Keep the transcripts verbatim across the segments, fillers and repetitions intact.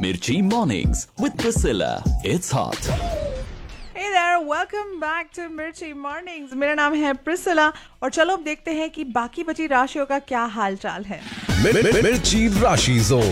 Mirchi Mornings with Priscilla. It's hot. Hey there, welcome back to Mirchi Mornings. मेरा नाम है Priscilla और चलो अब देखते हैं कि बाकी बची राशियों का क्या हाल चाल है। मिर्ची राशि जोन।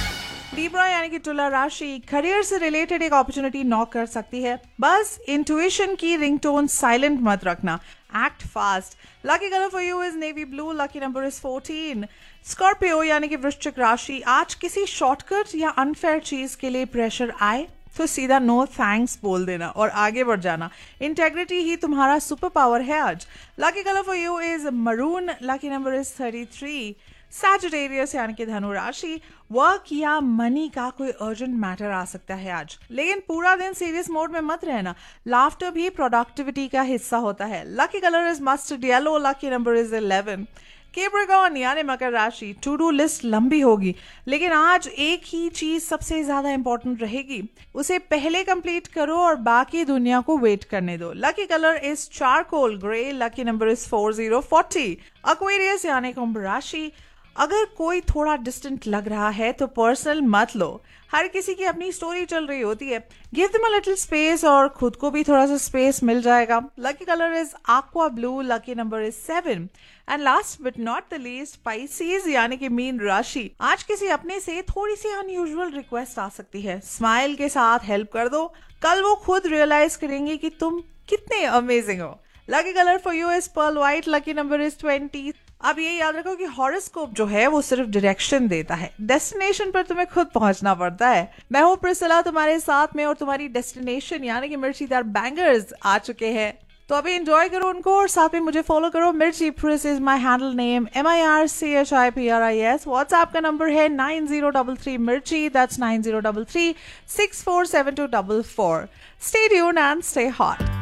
लिब्रा यानी कि तुला राशि करियर से रिलेटेड एक अपॉर्चुनिटी नॉक कर सकती है। बस इंट्यूशन की रिंगटोन साइलेंट मत रखना। Act fast. Lucky colour for you is navy blue. Lucky number is fourteen. Scorpio यानी कि वृश्चिक राशि, आज किसी शॉर्टकट या अनफेयर चीज के लिए प्रेशर आए तो सीधा नो थैंक्स बोल देना और आगे बढ़ जाना। इंटेग्रिटी ही तुम्हारा सुपर पावर है आज। Lucky colour for you is maroon. Lucky number is thirty three. Sagittarius यानी कि धनु राशि, वर्क या मनी का कोई अर्जेंट मैटर आ सकता है आज, लेकिन पूरा दिन सीरियस मोड में मत रहना। लाफ्टर भी प्रोडक्टिविटी का हिस्सा होता है। Lucky colour is mustard yellow. Lucky number is eleven. Capricorn यानी मकर राशि, टू डू लिस्ट लंबी होगी लेकिन आज एक ही चीज सबसे ज्यादा इंपॉर्टेंट रहेगी, उसे पहले कंप्लीट करो और बाकी दुनिया को वेट करने दो। Lucky colour is charcoal grey. Lucky number is four zero forty. Aquarius यानी कुंभ राशि, अगर कोई थोड़ा डिस्टेंट लग रहा है तो पर्सनल मत लो, हर किसी की अपनी स्टोरी चल रही होती है। Give them a little space और खुद को भी थोड़ा सा स्पेस मिल जाएगा। Lucky colour is aqua blue. Lucky number is seven. And last but not the least, species यानी कि मीन राशि, आज किसी अपने से थोड़ी सी अनयूजुअल रिक्वेस्ट आ सकती है। स्माइल के साथ हेल्प कर दो, कल वो खुद रियलाइज करेंगे कि तुम कितने अमेजिंग हो। Lucky colour for you is pearl white. Lucky number is twenty. अब ये याद रखो कि हॉरोस्कोप जो है वो सिर्फ डायरेक्शन देता है, डेस्टिनेशन पर तुम्हें खुद पहुंचना पड़ता है। मैं हूँ प्रिसिला तुम्हारे साथ में और तुम्हारी डेस्टिनेशन यानी कि मिर्चीदार बैंगर्स आ चुके हैं, तो अभी एंजॉय करो उनको और साथ में मुझे फॉलो करो। मिर्ची प्रिस is my handle name, M I R C H I P R I S. WhatsApp का नंबर है नाइन जीरो डबल थ्री मिर्ची, that's nine zero double three six four seven to double four. Stay tuned and stay hot.